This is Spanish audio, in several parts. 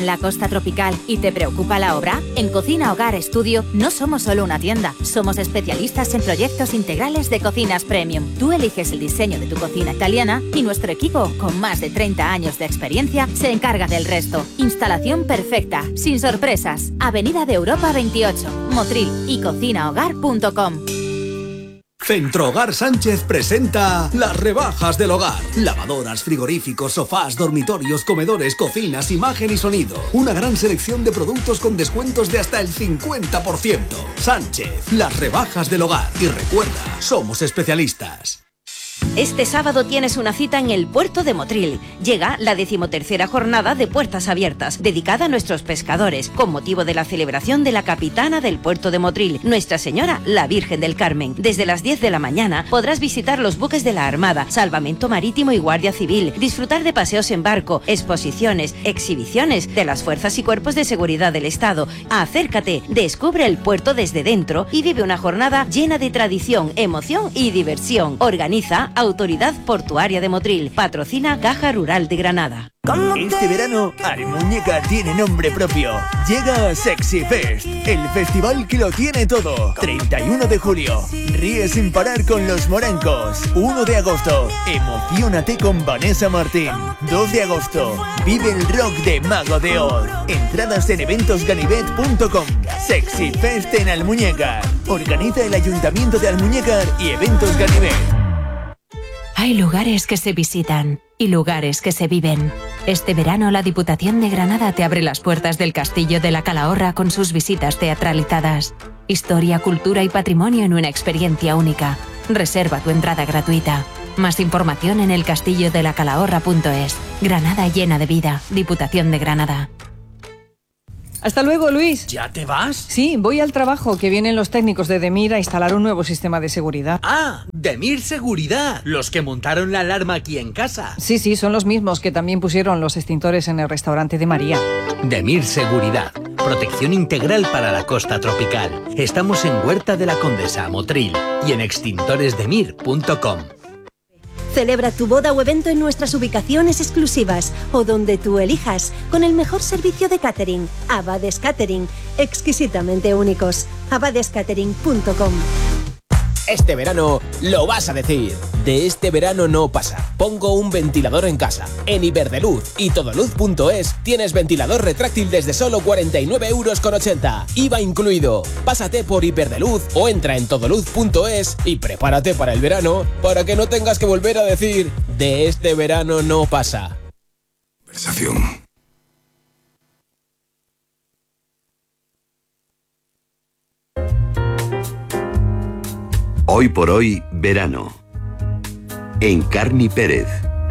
la costa tropical y te preocupa la obra? En Cocina Hogar Estudio no somos solo una tienda, somos especialistas en proyectos integrales de cocinas premium. Tú eliges el diseño de tu cocina italiana y nuestro equipo, con más de 30 años de experiencia, se encarga del resto. Instalación perfecta, sin sorpresas. Avenida de Europa 28, Motril y cocinahogar.com. Centro Hogar Sánchez presenta las rebajas del hogar. Lavadoras, frigoríficos, sofás, dormitorios, comedores, cocinas, imagen y sonido. Una gran selección de productos con descuentos de hasta el 50%. Sánchez, las rebajas del hogar. Y recuerda, somos especialistas. Este sábado tienes una cita en el puerto de Motril. Llega la 13ª jornada de Puertas Abiertas, dedicada a nuestros pescadores, con motivo de la celebración de la capitana del puerto de Motril, Nuestra Señora, la Virgen del Carmen. Desde las 10 de la mañana podrás visitar los buques de la Armada, Salvamento Marítimo y Guardia Civil, disfrutar de paseos en barco, exposiciones, exhibiciones de las fuerzas y cuerpos de seguridad del Estado. Acércate, descubre el puerto desde dentro y vive una jornada llena de tradición, emoción y diversión. Organiza Autoridad Portuaria de Motril. Patrocina Caja Rural de Granada. Este verano, Almuñécar tiene nombre propio. Llega Sexy Fest, el festival que lo tiene todo. 31 de julio, ríe sin parar con los morancos. 1 de agosto, emociónate con Vanessa Martín. 2 de agosto, vive el rock de Mago de Oz. Entradas en eventosganivet.com. Sexy Fest en Almuñécar. Organiza el Ayuntamiento de Almuñécar y Eventos Ganivet. Hay lugares que se visitan y lugares que se viven. Este verano la Diputación de Granada te abre las puertas del Castillo de la Calahorra con sus visitas teatralizadas. Historia, cultura y patrimonio en una experiencia única. Reserva tu entrada gratuita. Más información en elcastillodelacalahorra.es. Granada llena de vida. Diputación de Granada. Hasta luego, Luis. ¿Ya te vas? Sí, voy al trabajo, que vienen los técnicos de Demir a instalar un nuevo sistema de seguridad. Ah, Demir Seguridad, los que montaron la alarma aquí en casa. Sí, son los mismos que también pusieron los extintores en el restaurante de María. Demir Seguridad, protección integral para la costa tropical. Estamos en Huerta de la Condesa, Motril, y en extintoresdemir.com. Celebra tu boda o evento en nuestras ubicaciones exclusivas o donde tú elijas, con el mejor servicio de catering. Abades Catering, exquisitamente únicos. abadescatering.com. Este verano lo vas a decir. De este verano no pasa. Pongo un ventilador en casa. En Iberdrola y Todoluz.es tienes ventilador retráctil desde solo 49,80 €. IVA incluido. Pásate por Iberdrola o entra en Todoluz.es y prepárate para el verano, para que no tengas que volver a decir de este verano no pasa. Conversación. Hoy por hoy, verano. En Carni Pérez.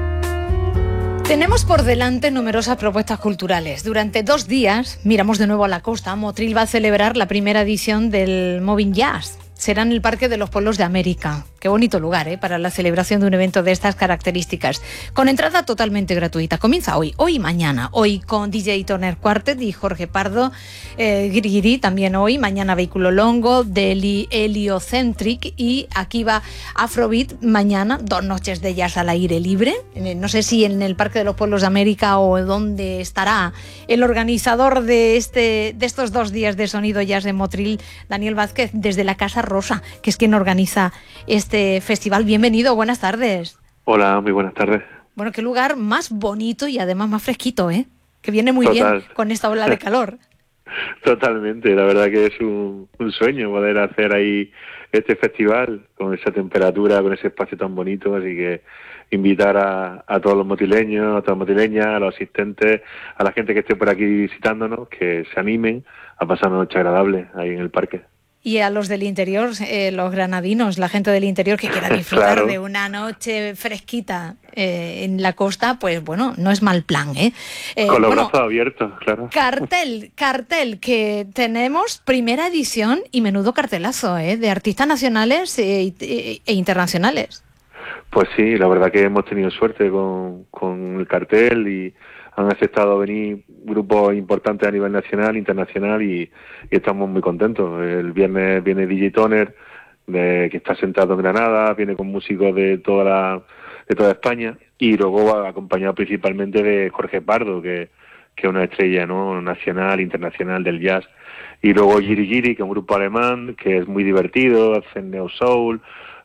Tenemos por delante numerosas propuestas culturales. Durante 2 días, miramos de nuevo a la costa. Motril va a celebrar la primera edición del Moving Jazz. Será en el Parque de los Pueblos de América. Qué bonito lugar, para la celebración de un evento de estas características. Con entrada totalmente gratuita. Comienza hoy y mañana. Hoy con DJ Turner Quartet y Jorge Pardo. Guiriguiri también hoy. Mañana Vehículo Longo, Deli Heliocentric y aquí va Afrobeat. Mañana 2 noches de jazz al aire libre. No sé si en el Parque de los Pueblos de América o dónde estará el organizador de estos 2 días de sonido jazz de Motril, Daniel Vázquez, desde la Casa Rosa, que es quien organiza este festival. Bienvenido, buenas tardes. Hola, muy buenas tardes. Bueno, qué lugar más bonito y además más fresquito, que viene muy bien con esta ola de calor. Totalmente, la verdad que es un sueño poder hacer ahí este festival con esa temperatura, con ese espacio tan bonito, así que invitar a todos los motileños, a todas las motileñas, a los asistentes, a la gente que esté por aquí visitándonos, que se animen a pasar una noche agradable ahí en el parque. Y a los del interior, los granadinos, la gente del interior que quiera disfrutar Claro. de una noche fresquita en la costa, pues bueno, no es mal plan, Con los brazos abiertos, claro. Cartel, que tenemos primera edición y menudo cartelazo, de artistas nacionales e internacionales. Pues sí, la verdad que hemos tenido suerte con el cartel y han aceptado venir grupos importantes a nivel nacional, internacional y estamos muy contentos. El viernes viene DJ Toner, que está sentado en Granada, viene con músicos de toda España y luego acompañado principalmente de Jorge Pardo, que que es una estrella, ¿no?, nacional, internacional del jazz. Y luego Giri Giri, que es un grupo alemán que es muy divertido, hacen neo soul,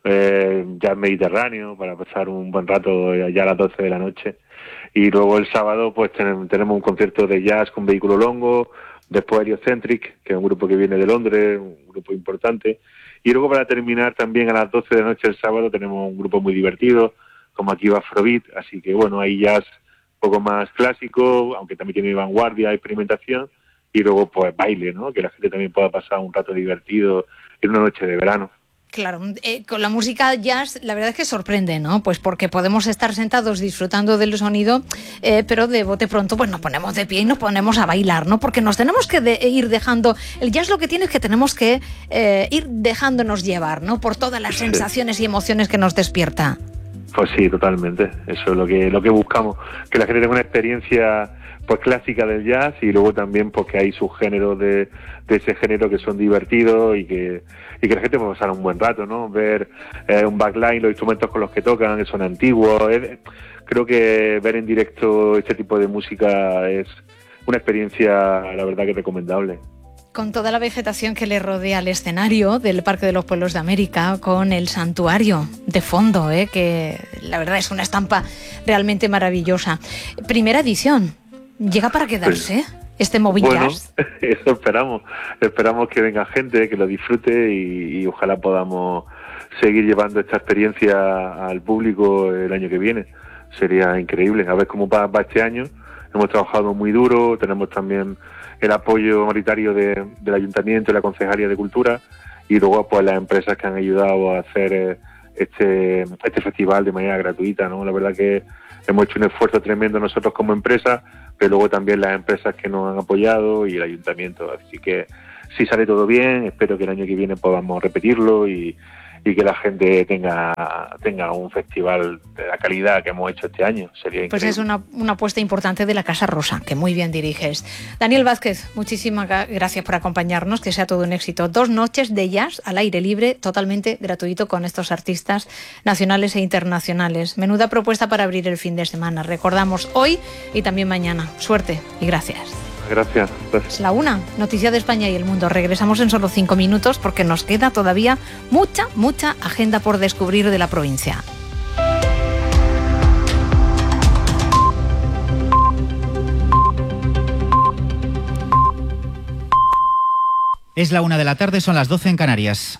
jazz mediterráneo, para pasar un buen rato ya a las 12 de la noche. Y luego el sábado pues tenemos un concierto de jazz con Vehículo Longo, después Heliocentric, que es un grupo que viene de Londres, un grupo importante. Y luego para terminar también a las 12 de la noche el sábado tenemos un grupo muy divertido, como aquí va Afrobeat, así que bueno, hay jazz un poco más clásico, aunque también tiene vanguardia, experimentación, y luego pues baile, ¿no?, que la gente también pueda pasar un rato divertido en una noche de verano. Claro, con la música jazz la verdad es que sorprende, ¿no? Pues porque podemos estar sentados disfrutando del sonido, pero de bote pronto pues nos ponemos de pie y nos ponemos a bailar, ¿no? Porque nos tenemos que ir dejando... El jazz lo que tiene es que tenemos que ir dejándonos llevar, ¿no?, por todas las sensaciones y emociones que nos despierta. Pues sí, totalmente. Eso es lo que buscamos, que la gente tenga una experiencia pues clásica del jazz, y luego también porque hay subgéneros de ese género que son divertidos y que la gente puede pasar un buen rato, ¿no? Ver un backline, los instrumentos con los que tocan, que son antiguos. Creo que ver en directo este tipo de música es una experiencia, la verdad, que recomendable. Con toda la vegetación que le rodea al escenario del Parque de los Pueblos de América, con el santuario de fondo, que la verdad es una estampa realmente maravillosa. Primera edición, ¿llega para quedarse este Moving Jazz? Bueno, eso esperamos que venga gente, que lo disfrute y ojalá podamos seguir llevando esta experiencia al público el año que viene. Sería increíble, a ver cómo va este año. Hemos trabajado muy duro, tenemos también el apoyo monetario del Ayuntamiento y la Concejalía de Cultura, y luego pues las empresas que han ayudado a hacer este festival de manera gratuita, ¿no? La verdad que hemos hecho un esfuerzo tremendo nosotros como empresa, pero luego también las empresas que nos han apoyado y el Ayuntamiento. Así que si sale todo bien, espero que el año que viene podamos repetirlo y que la gente tenga un festival de la calidad que hemos hecho este año. Sería increíble. Pues es una apuesta importante de la Casa Rosa, que muy bien diriges. Daniel Vázquez, muchísimas gracias por acompañarnos, que sea todo un éxito. 2 noches de jazz al aire libre, totalmente gratuito, con estos artistas nacionales e internacionales. Menuda propuesta para abrir el fin de semana. Recordamos hoy y también mañana. Suerte y gracias. Gracias. Es la 1, noticia de España y el mundo. Regresamos en solo 5 minutos porque nos queda todavía mucha agenda por descubrir de la provincia. Es la 1 de la tarde, son las 12 en Canarias.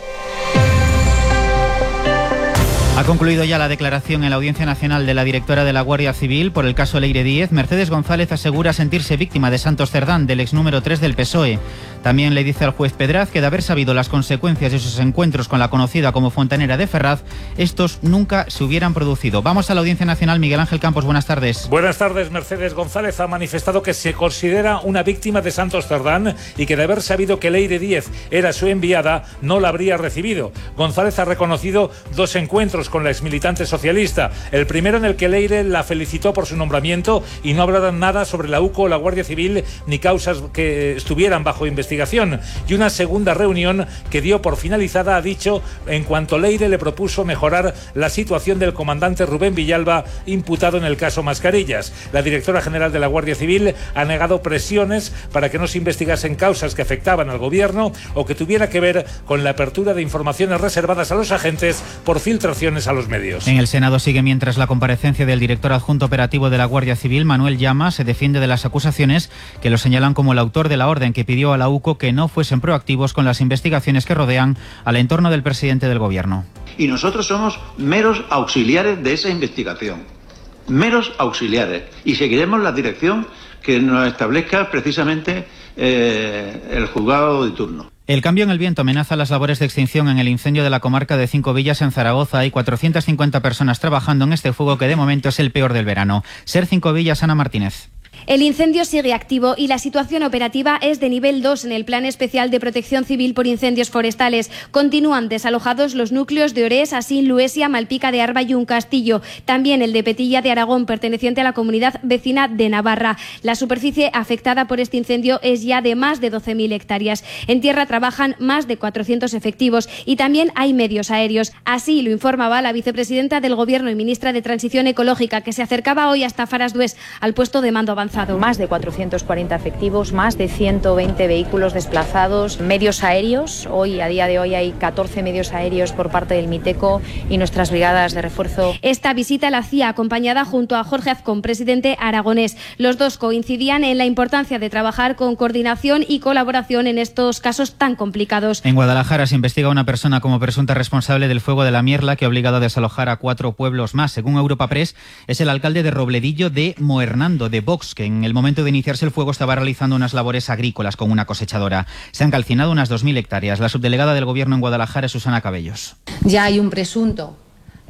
Ha concluido ya la declaración en la Audiencia Nacional de la directora de la Guardia Civil por el caso Leire Díez. Mercedes González asegura sentirse víctima de Santos Cerdán, del ex número 3 del PSOE. También le dice al juez Pedraz que de haber sabido las consecuencias de sus encuentros con la conocida como Fontanera de Ferraz, estos nunca se hubieran producido. Vamos a la Audiencia Nacional. Miguel Ángel Campos, buenas tardes. Buenas tardes. Mercedes González ha manifestado que se considera una víctima de Santos Cerdán y que de haber sabido que Leire Díez era su enviada, no la habría recibido. González ha reconocido 2 encuentros con la exmilitante socialista. El primero en el que Leire la felicitó por su nombramiento y no hablaron nada sobre la UCO o la Guardia Civil ni causas que estuvieran bajo investigación. Y una segunda reunión que dio por finalizada, ha dicho, en cuanto Leire le propuso mejorar la situación del comandante Rubén Villalba, imputado en el caso Mascarillas. La directora general de la Guardia Civil ha negado presiones para que no se investigasen causas que afectaban al gobierno o que tuviera que ver con la apertura de informaciones reservadas a los agentes por filtraciones a los medios. En el Senado sigue mientras la comparecencia del director adjunto operativo de la Guardia Civil, Manuel Llama, se defiende de las acusaciones que lo señalan como el autor de la orden que pidió a la UCO que no fuesen proactivos con las investigaciones que rodean al entorno del presidente del gobierno. Y nosotros somos meros auxiliares de esa investigación, meros auxiliares, y seguiremos la dirección que nos establezca precisamente el juzgado de turno. El cambio en el viento amenaza las labores de extinción en el incendio de la comarca de Cinco Villas en Zaragoza. Hay 450 personas trabajando en este fuego que de momento es el peor del verano. Ser Cinco Villas, Ana Martínez. El incendio sigue activo y la situación operativa es de nivel 2 en el Plan Especial de Protección Civil por Incendios Forestales. Continúan desalojados los núcleos de Orés, Asín, Luesia, Malpica de Arba y un Castillo. También el de Petilla de Aragón, perteneciente a la comunidad vecina de Navarra. La superficie afectada por este incendio es ya de más de 12.000 hectáreas. En tierra trabajan más de 400 efectivos y también hay medios aéreos. Así lo informaba la vicepresidenta del Gobierno y ministra de Transición Ecológica, que se acercaba hoy hasta Faras Dués, al puesto de mando avanzado. reforzado. Más de 440 efectivos, más de 120 vehículos desplazados, medios aéreos. Hoy, a día de hoy, hay 14 medios aéreos por parte del MITECO y nuestras brigadas de refuerzo. Esta visita la hacía acompañada junto a Jorge Azcón, presidente aragonés. Los dos coincidían en la importancia de trabajar con coordinación y colaboración en estos casos tan complicados. En Guadalajara se investiga a una persona como presunta responsable del fuego de la Mierla que ha obligado a desalojar a 4 pueblos más. Según Europa Press, es el alcalde de Robledillo de Moernando, de Vox, que en el momento de iniciarse el fuego estaba realizando unas labores agrícolas con una cosechadora. Se han calcinado unas 2.000 hectáreas. La subdelegada del Gobierno en Guadalajara es Susana Cabellos. Ya hay un presunto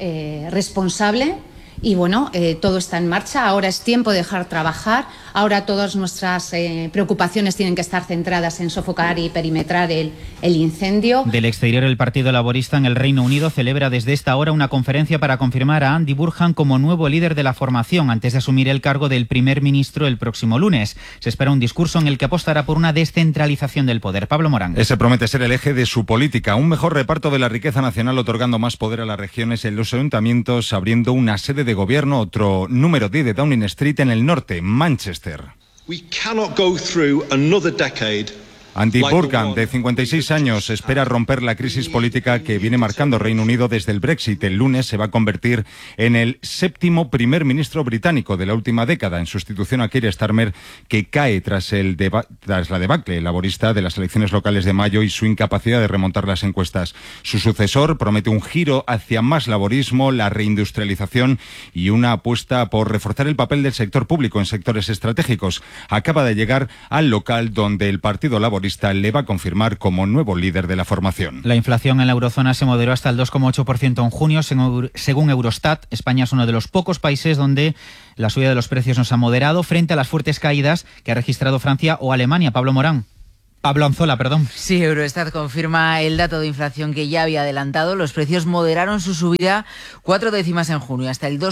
responsable y bueno, todo está en marcha. Ahora es tiempo de dejar trabajar. Ahora todas nuestras preocupaciones tienen que estar centradas en sofocar y perimetrar el incendio. Del exterior, el Partido Laborista en el Reino Unido celebra desde esta hora una conferencia para confirmar a Andy Burnham como nuevo líder de la formación antes de asumir el cargo del primer ministro el próximo lunes. Se espera un discurso en el que apostará por una descentralización del poder. Pablo Morán. Ese promete ser el eje de su política, un mejor reparto de la riqueza nacional otorgando más poder a las regiones y en los ayuntamientos, abriendo una sede de gobierno, otro número 10 de Downing Street en el norte, Manchester. We cannot go through another decade. Andy Burnham, de 56 años, espera romper la crisis política que viene marcando Reino Unido desde el Brexit. El lunes se va a convertir en el 7º primer ministro británico de la última década, en sustitución a Keir Starmer, que cae tras la debacle laborista de las elecciones locales de mayo y su incapacidad de remontar las encuestas. Su sucesor promete un giro hacia más laborismo, la reindustrialización y una apuesta por reforzar el papel del sector público en sectores estratégicos. Acaba de llegar al local donde el Partido Laborista le va a confirmar como nuevo líder de la formación. La inflación en la eurozona se moderó hasta el 2,8% en junio, según Eurostat. España es uno de los pocos países donde la subida de los precios nos ha moderado frente a las fuertes caídas que ha registrado Francia o Alemania. Pablo Anzola, perdón. Sí, Eurostat confirma el dato de inflación que ya había adelantado. Los precios moderaron su subida 4 décimas en junio, hasta el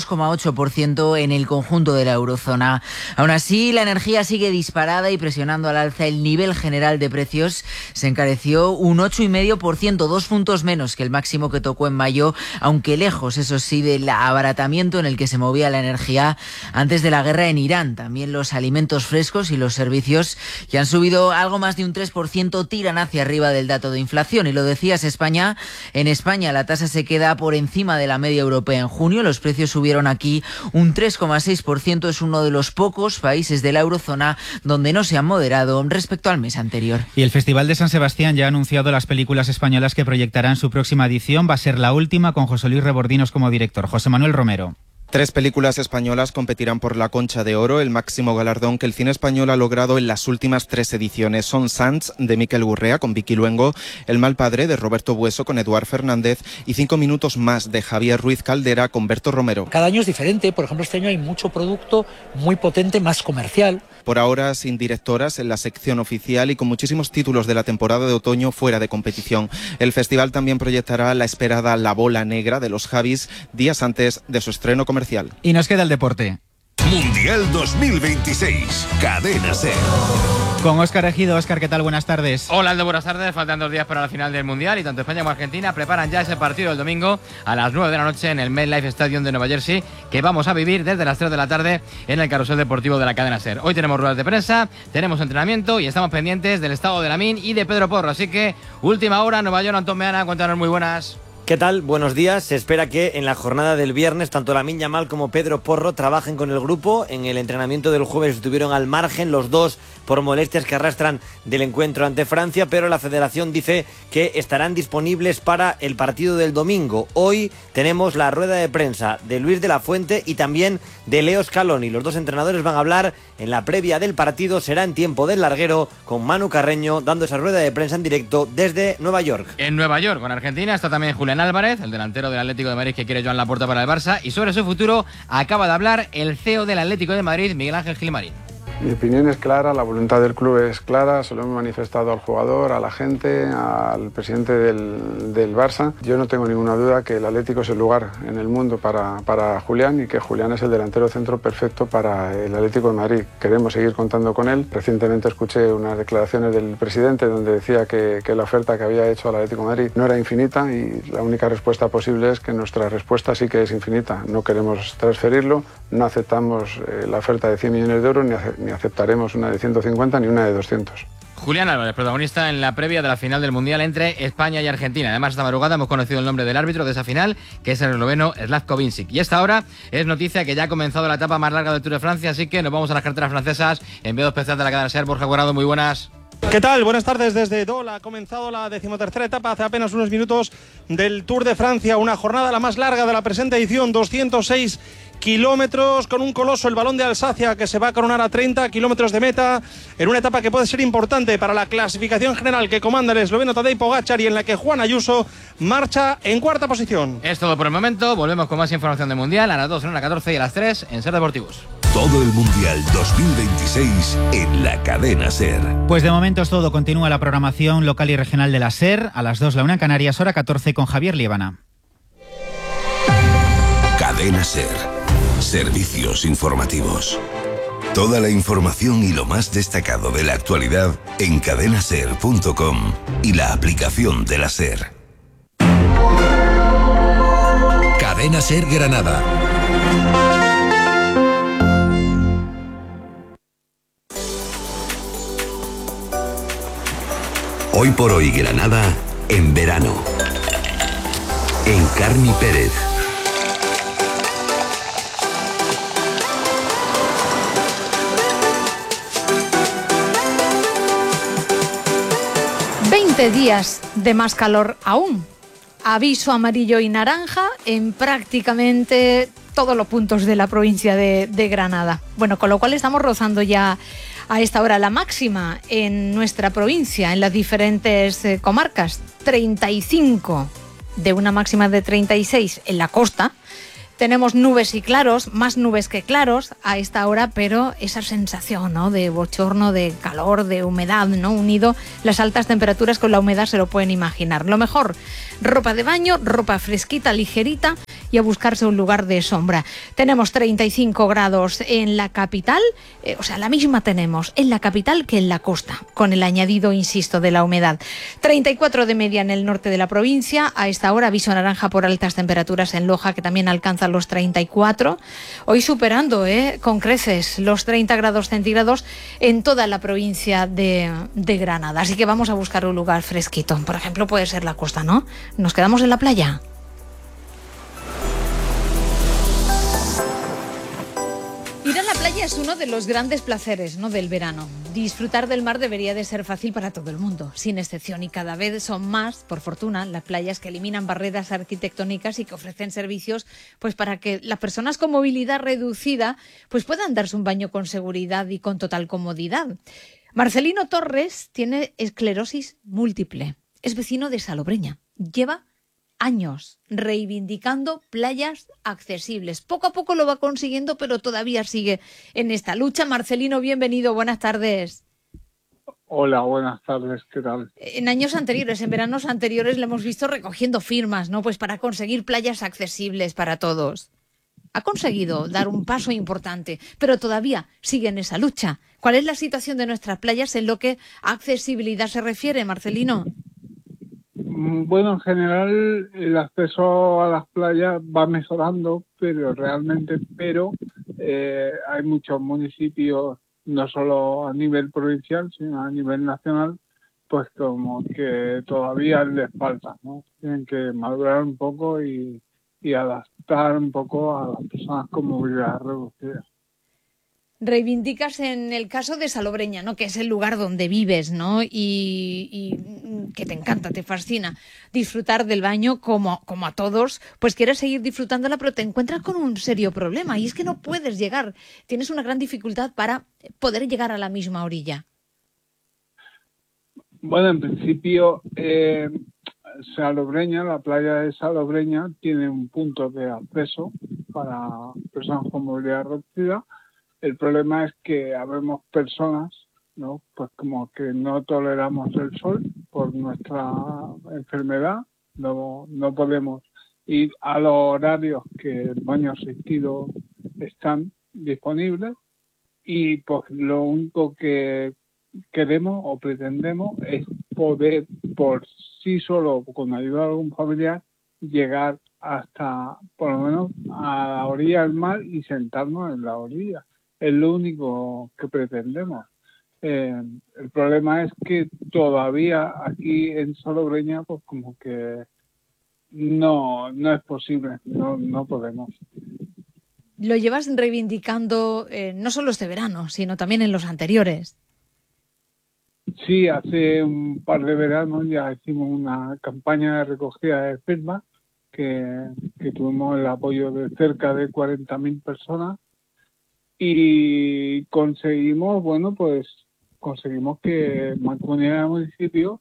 2,8% en el conjunto de la eurozona. Aún así, la energía sigue disparada y presionando al alza el nivel general de precios. Se encareció un 8,5%, 2 puntos menos que el máximo que tocó en mayo, aunque lejos, eso sí, del abaratamiento en el que se movía la energía antes de la guerra en Irán. También los alimentos frescos y los servicios, que han subido algo más de un 3%, tiran hacia arriba del dato de inflación. Y lo decías, España. En España la tasa se queda por encima de la media europea en junio. Los precios subieron aquí un 3,6%. Es uno de los pocos países de la eurozona donde no se han moderado respecto al mes anterior. Y el Festival de San Sebastián ya ha anunciado las películas españolas que proyectará en su próxima edición. Va a ser la última con José Luis Rebordinos como director. José Manuel Romero. 3 películas españolas competirán por la Concha de Oro, el máximo galardón que el cine español ha logrado en las últimas 3 ediciones. Son Sants, de Miquel Gurrea, con Vicky Luengo, El mal padre, de Roberto Bueso, con Eduard Fernández, y 5 minutos más, de Javier Ruiz Caldera, con Berto Romero. Cada año es diferente. Por ejemplo, este año hay mucho producto muy potente, más comercial. Por ahora sin directoras en la sección oficial y con muchísimos títulos de la temporada de otoño fuera de competición. El festival también proyectará la esperada La Bola Negra de los Javis días antes de su estreno comercial. Y nos queda el deporte. Mundial 2026, Cadena SER. Con Óscar Ejido. Óscar, ¿qué tal? Buenas tardes. Hola, Aldo, buenas tardes. Faltan 2 días para la final del Mundial y tanto España como Argentina preparan ya ese partido el domingo a las 9 de la noche en el MetLife Stadium de Nueva Jersey, que vamos a vivir desde las 3 de la tarde en el carrusel deportivo de la cadena SER. Hoy tenemos ruedas de prensa, tenemos entrenamiento y estamos pendientes del estado de Lamine y de Pedro Porro. Así que, última hora, Nueva York, Antón Meana, cuéntanos, muy buenas. ¿Qué tal? Buenos días. Se espera que en la jornada del viernes tanto Lamine Yamal como Pedro Porro trabajen con el grupo. En el entrenamiento del jueves estuvieron al margen los dos por molestias que arrastran del encuentro ante Francia, pero la federación dice que estarán disponibles para el partido del domingo. Hoy tenemos la rueda de prensa de Luis de la Fuente y también de Leo Scaloni. Los dos entrenadores van a hablar en la previa del partido. Será en tiempo del larguero con Manu Carreño dando esa rueda de prensa en directo desde Nueva York. En Nueva York, con Argentina, está también Julián Álvarez, el delantero del Atlético de Madrid que quiere Joan Laporta para el Barça, y sobre su futuro acaba de hablar el CEO del Atlético de Madrid, Miguel Ángel Gilmarín. Mi opinión es clara, la voluntad del club es clara, se lo hemos manifestado al jugador, a la gente, al presidente del Barça. Yo no tengo ninguna duda que el Atlético es el lugar en el mundo para Julián y que Julián es el delantero centro perfecto para el Atlético de Madrid. Queremos seguir contando con él. Recientemente escuché unas declaraciones del presidente donde decía que la oferta que había hecho al Atlético de Madrid no era infinita y la única respuesta posible es que nuestra respuesta sí que es infinita. No queremos transferirlo, no aceptamos la oferta de 100 millones de euros ni ni aceptaremos una de 150 ni una de 200. Julián Álvarez, protagonista en la previa de la final del Mundial entre España y Argentina. Además, esta madrugada hemos conocido el nombre del árbitro de esa final, que es el esloveno Slavko Vincic. Y esta hora es noticia que ya ha comenzado la etapa más larga del Tour de Francia, así que nos vamos a las carreteras francesas. Enviado especial de la cadena SER, Borja Guardado, muy buenas. ¿Qué tal? Buenas tardes desde Dole. Ha comenzado la 13ª etapa hace apenas unos minutos del Tour de Francia, una jornada la más larga de la presente edición, 206 kilómetros, con un coloso, el Balón de Alsacia, que se va a coronar a 30 kilómetros de meta, en una etapa que puede ser importante para la clasificación general que comanda el esloveno Tadej Pogačar y en la que Juan Ayuso marcha en cuarta posición. Es todo por el momento, volvemos con más información del Mundial a las 2, a las 14 y a las 3 en SER Deportivos. Todo el Mundial 2026 en la cadena SER. Pues de momento es todo. Continúa la programación local y regional de la SER. A las 2 la 1 en Canarias, hora 14 con Javier Liébana. Cadena SER. Servicios informativos. Toda la información y lo más destacado de la actualidad en cadenaser.com y la aplicación de la SER. Cadena SER Granada. Hoy por hoy Granada en verano. En Carmi Pérez. Días de más calor aún. Aviso amarillo y naranja en prácticamente todos los puntos de la provincia de Granada. Bueno, con lo cual estamos rozando ya a esta hora la máxima en nuestra provincia, en las diferentes comarcas. 35 de una máxima de 36 en la costa. Tenemos nubes y claros, más nubes que claros a esta hora, pero esa sensación, ¿no?, de bochorno, de calor, de humedad, ¿no?, unido las altas temperaturas con la humedad, se lo pueden imaginar. Lo mejor, ropa de baño, ropa fresquita, ligerita y a buscarse un lugar de sombra. Tenemos 35 grados en la capital, o sea, la misma tenemos en la capital que en la costa, con el añadido, insisto, de la humedad. 34 de media en el norte de la provincia, a esta hora aviso naranja por altas temperaturas en Loja, que también alcanza los 34, hoy superando con creces los 30 grados centígrados en toda la provincia de Granada. Así que vamos a buscar un lugar fresquito. Por ejemplo, puede ser la costa, ¿no? ¿Nos quedamos en la playa? Ir a la playa es uno de los grandes placeres, ¿no?, del verano. Disfrutar del mar debería de ser fácil para todo el mundo, sin excepción, y cada vez son más, por fortuna, las playas que eliminan barreras arquitectónicas y que ofrecen servicios pues para que las personas con movilidad reducida pues puedan darse un baño con seguridad y con total comodidad. Marcelino Torres tiene esclerosis múltiple, es vecino de Salobreña, lleva años reivindicando playas accesibles. Poco a poco lo va consiguiendo, pero todavía sigue en esta lucha. Marcelino, bienvenido, buenas tardes. Hola, buenas tardes, ¿qué tal? En años anteriores, en veranos anteriores, le hemos visto recogiendo firmas, ¿no?, pues para conseguir playas accesibles para todos. Ha conseguido dar un paso importante, pero todavía sigue en esa lucha. ¿Cuál es la situación de nuestras playas en lo que a accesibilidad se refiere, Marcelino? Bueno, en general el acceso a las playas va mejorando, pero hay muchos municipios, no solo a nivel provincial, sino a nivel nacional, pues como que todavía les falta, ¿no? Tienen que madurar un poco y adaptar un poco a las personas con movilidad reducida. Reivindicas en el caso de Salobreña, ¿no?, que es el lugar donde vives, ¿no?, y que te encanta, te fascina disfrutar del baño como a todos, pues quieres seguir disfrutándola, pero te encuentras con un serio problema y es que no puedes llegar, tienes una gran dificultad para poder llegar a la misma orilla. Bueno, en principio Salobreña, la playa de Salobreña tiene un punto de acceso para personas con movilidad reducida. El problema es que habemos personas, ¿no?, pues como que no toleramos el sol por nuestra enfermedad, no podemos ir a los horarios que el baño asistido están disponibles y pues lo único que queremos o pretendemos es poder por sí solo, con ayuda de algún familiar, llegar hasta por lo menos a la orilla del mar y sentarnos en la orilla. es lo único que pretendemos. El problema es que todavía aquí en Salobreña, pues como que no es posible, no podemos. Lo llevas reivindicando no solo este verano, sino también en los anteriores. Sí, hace un par de veranos ya hicimos una campaña de recogida de firmas que tuvimos el apoyo de cerca de 40.000 personas y conseguimos, conseguimos que Mancomunidad de Municipios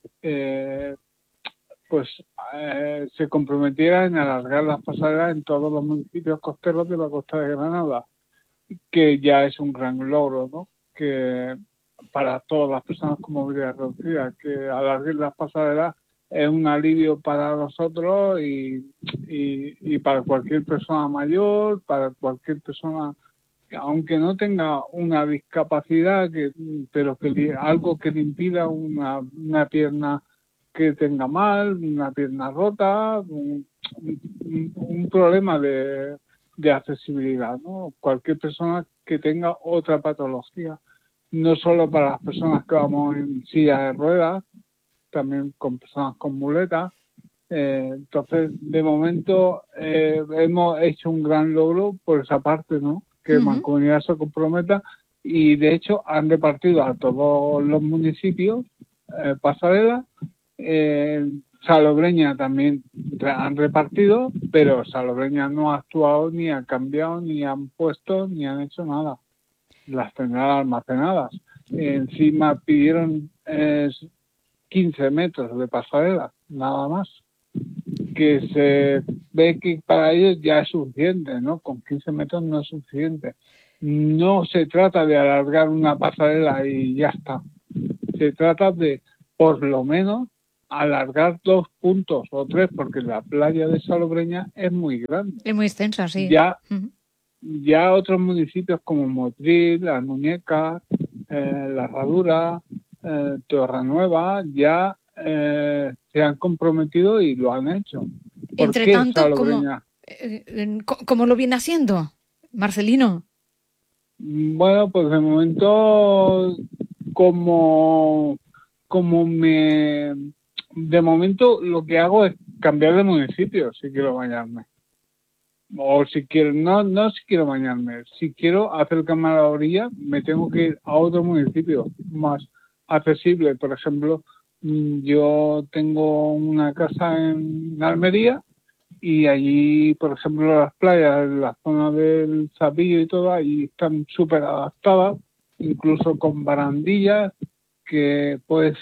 se comprometiera en alargar las pasarelas en todos los municipios costeros de la costa de Granada, que ya es un gran logro, ¿no? Que para todas las personas con movilidad reducida, que alargar las pasarelas es un alivio para nosotros y para cualquier persona mayor, para cualquier persona, aunque no tenga una discapacidad, pero que algo que le impida una pierna que tenga mal, una pierna rota, un problema de accesibilidad, ¿no? Cualquier persona que tenga otra patología, no solo para las personas que vamos en silla de ruedas, también con personas con muletas. Entonces, de momento, hemos hecho un gran logro por esa parte, ¿no? Que Mancomunidad se comprometa y, de hecho, han repartido a todos los municipios pasarelas. Salobreña también han repartido, pero Salobreña no ha actuado, ni ha cambiado, ni han puesto, ni han hecho nada. Las tendrán almacenadas. Encima pidieron 15 metros de pasarela, nada más. Que se ve que para ellos ya es suficiente, ¿no? Con 15 metros no es suficiente. No se trata de alargar una pasarela y ya está. Se trata de, por lo menos, alargar 2 puntos o 3, porque la playa de Salobreña es muy grande. Es muy extensa, sí. Ya otros municipios como Motril, Las Muñecas, La Herradura, Torrenueva, ya se han comprometido y lo han hecho. Entre tanto, ¿cómo lo viene haciendo, Marcelino? Bueno, pues de momento, de momento lo que hago es cambiar de municipio si quiero bañarme. O si quiero, no si quiero bañarme, si quiero acercarme a la orilla, me tengo que ir a otro municipio más accesible. Por ejemplo, yo tengo una casa en Almería y allí, por ejemplo, las playas, la zona del Zapillo y todo, allí están súper adaptadas, incluso con barandillas que puedes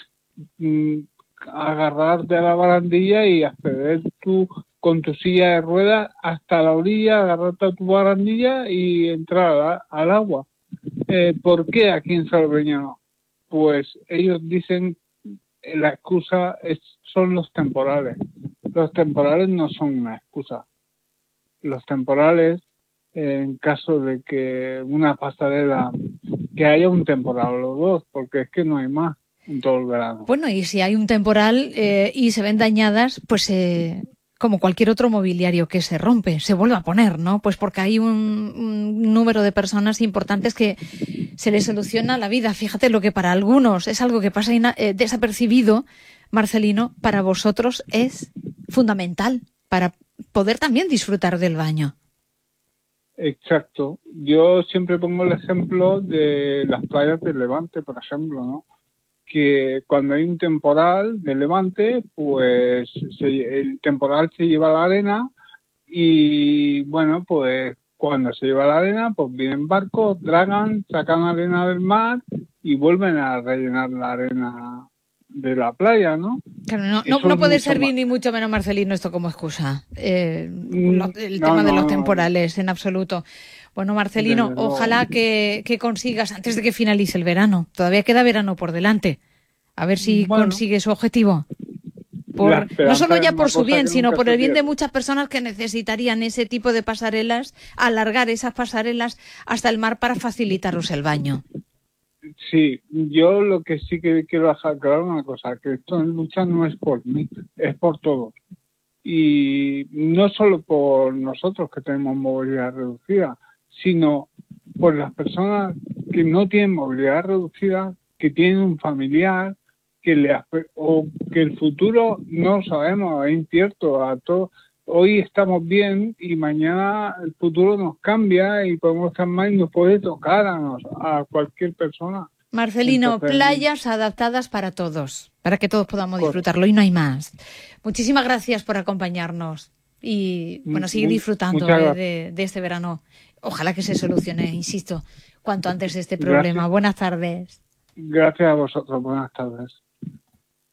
agarrarte a la barandilla y acceder tú con tu silla de ruedas hasta la orilla, agarrarte a tu barandilla y entrar al agua. ¿Por qué aquí en Salobreña no? Pues ellos dicen la excusa son los temporales. Los temporales no son una excusa. Los temporales, en caso de que una pasarela, que haya un temporal o los dos, porque es que no hay más en todo el verano. Bueno, y si hay un temporal y se ven dañadas, pues como cualquier otro mobiliario que se rompe, se vuelve a poner, ¿no? Pues porque hay un número de personas importantes que se les soluciona la vida. Fíjate, lo que para algunos es algo que pasa desapercibido, Marcelino, para vosotros es fundamental para poder también disfrutar del baño. Exacto. Yo siempre pongo el ejemplo de las playas del Levante, por ejemplo, ¿no? Que cuando hay un temporal de levante, pues el temporal se lleva la arena y, bueno, pues cuando se lleva la arena, pues vienen barcos, dragan, sacan arena del mar y vuelven a rellenar la arena de la playa, ¿no? Claro, no puede servir ni mucho menos, Marcelino, esto como excusa. El tema de los temporales, en absoluto. Bueno, Marcelino, ojalá que consigas, antes de que finalice el verano, todavía queda verano por delante, a ver si consigue su objetivo. No solo ya por su bien, sino por el bien de muchas personas que necesitarían ese tipo de pasarelas, alargar esas pasarelas hasta el mar para facilitaros el baño. Sí, yo lo que sí que quiero dejar claro una cosa, que esto en lucha no es por mí, es por todos. Y no solo por nosotros que tenemos movilidad reducida, sino por las personas que no tienen movilidad reducida, que tienen un familiar, o que el futuro no sabemos, es incierto a todos. Hoy estamos bien y mañana el futuro nos cambia y podemos estar mal y nos puede tocar a cualquier persona. Marcelino, Entonces, playas adaptadas para todos, para que todos podamos disfrutarlo y no hay más. Muchísimas gracias por acompañarnos y bueno, seguir disfrutando de este verano. Ojalá que se solucione, insisto, cuanto antes este problema. Gracias. Buenas tardes. Gracias a vosotros, buenas tardes.